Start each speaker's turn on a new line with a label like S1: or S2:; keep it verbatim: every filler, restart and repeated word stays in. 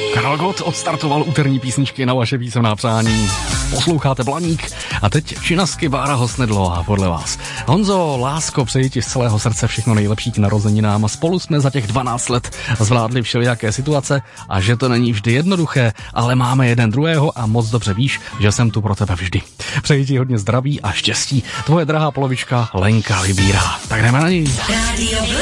S1: Karel Gott odstartoval úterní písničky na vaše písemná přání. Posloucháte Blaník a teď činasky Bára Hosnedlo a podle vás. Honzo, lásko, přeji ti z celého srdce všechno nejlepší k narozeninám. Spolu jsme za těch dvanáct let zvládli všelijaké situace a že to není vždy jednoduché, ale máme jeden druhého a moc dobře víš, že jsem tu pro tebe vždy. Přeji ti hodně zdraví a štěstí. Tvoje drahá polovička Lenka Libíra. Tak jdeme na ní.